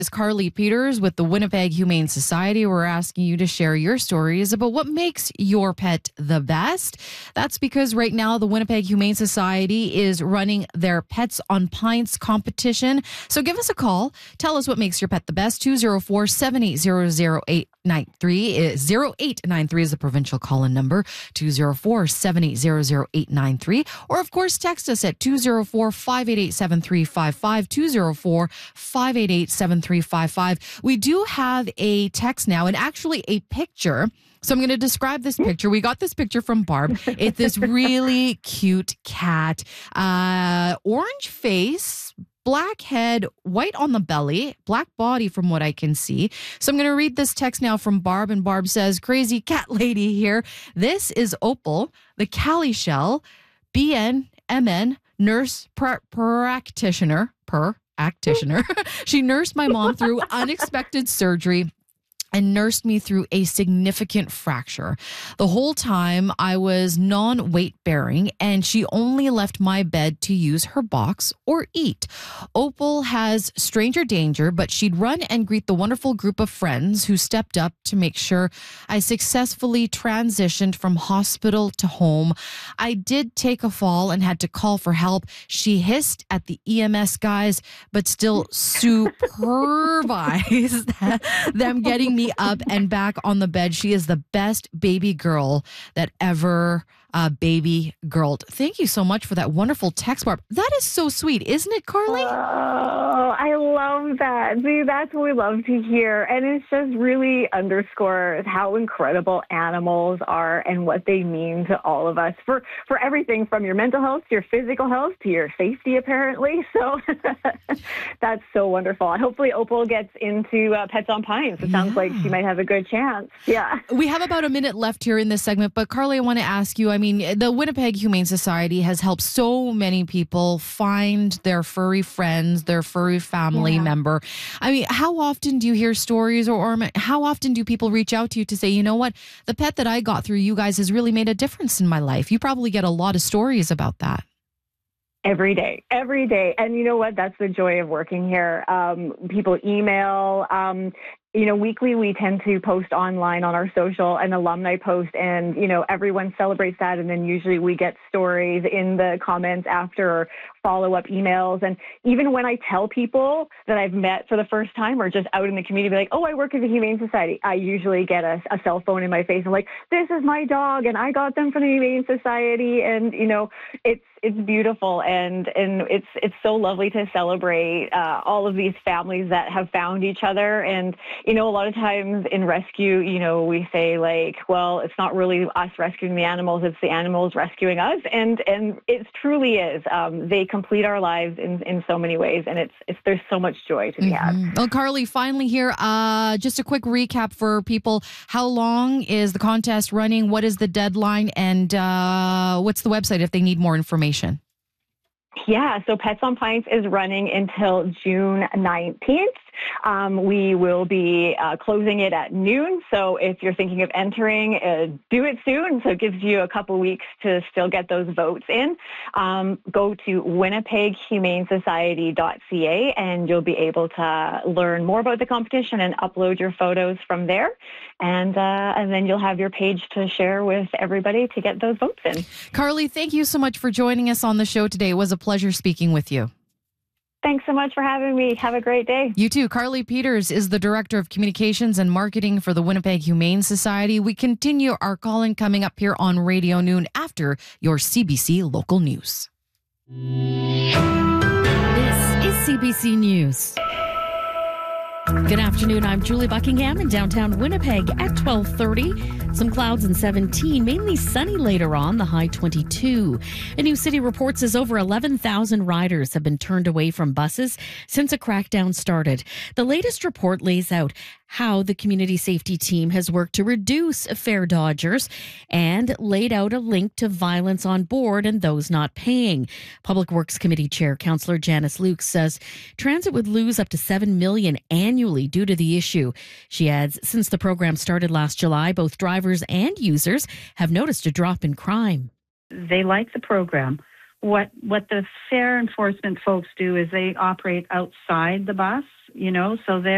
Is Carly Peters with the Winnipeg Humane Society. We're asking you to share your stories about what makes your pet the best. That's because right now the Winnipeg Humane Society is running their Pets on Pints competition. So give us a call. Tell us what makes your pet the best. 204-780-0893. 0893 is the provincial call-in number. 204-780-0893. Or of course, text us at 204-588-7355. 204-588-7355. We do have a text now and actually a picture. So I'm going to describe this picture. We got this picture from Barb. It's this really cute cat, orange face, black head, white on the belly, black body from what I can see. So I'm going to read this text now from Barb, and Barb says, crazy cat lady here. This is Opal, the Cali Shell, BNMN, nurse practitioner. She nursed my mom through unexpected surgery and nursed me through a significant fracture. The whole time I was non-weight bearing, and she only left my bed to use her box or eat. Opal has stranger danger, but she'd run and greet the wonderful group of friends who stepped up to make sure I successfully transitioned from hospital to home. I did take a fall and had to call for help. She hissed at the EMS guys, but still supervised them getting me up and back on the bed. She is the best baby girl that ever baby girled. Thank you so much for that wonderful text, Barb. That is so sweet, isn't it, Carly? Oh, I love that. See, that's what we love to hear. And it's just really underscores how incredible animals are and what they mean to all of us for everything from your mental health to your physical health to your safety, apparently. So that's so wonderful. And hopefully Opal gets into Pets on Pines. It sounds like she might have a good chance. Yeah. We have about a minute left here in this segment, but Carly, I want to ask you, I mean, the Winnipeg Humane Society has helped so many people find their furry friends, their furry family member. I mean, how often do you hear stories or how often do people reach out to you to say, you know what, the pet that I got through you guys has really made a difference in my life? You probably get a lot of stories about that. Every day. And you know what? That's the joy of working here. People email. Weekly we tend to post online on our social, an alumni post, and, everyone celebrates that. And then usually we get stories in the comments after, follow-up emails. And even when I tell people that I've met for the first time or just out in the community, like, oh, I work at the Humane Society, I usually get a cell phone in my face. I'm like, this is my dog, and I got them from the Humane Society. And, it's beautiful, and it's so lovely to celebrate all of these families that have found each other. And a lot of times in rescue, we say like, well, it's not really us rescuing the animals; it's the animals rescuing us, and it truly is. They complete our lives in so many ways, and there's so much joy to be had. Well, Carly, finally here, just a quick recap for people. How long is the contest running? What is the deadline? And what's the website if they need more information? Yeah, so Pets on Pints is running until June 19th. We will be closing it at noon. So if you're thinking of entering, do it soon. So it gives you a couple weeks to still get those votes in. Go to winnipeghumanesociety.ca and you'll be able to learn more about the competition and upload your photos from there. And then you'll have your page to share with everybody to get those votes in. Carly, thank you so much for joining us on the show today. It was a pleasure speaking with you. Thanks so much for having me. Have a great day. You too. Carly Peters is the Director of Communications and Marketing for the Winnipeg Humane Society. We continue our call-in coming up here on Radio Noon after your CBC local news. This is CBC News. Good afternoon. I'm Julie Buckingham in downtown Winnipeg at 12:30. Some clouds and 17, mainly sunny later on, the high 22. A new city report says over 11,000 riders have been turned away from buses since a crackdown started. The latest report lays out how the community safety team has worked to reduce fare dodgers and laid out a link to violence on board and those not paying. Public Works Committee Chair Councillor Janice Luke says transit would lose up to $7 million annually due to the issue. She adds, since the program started last July, both drivers and users have noticed a drop in crime. They like the program. What the fare enforcement folks do is they operate outside the bus, so they're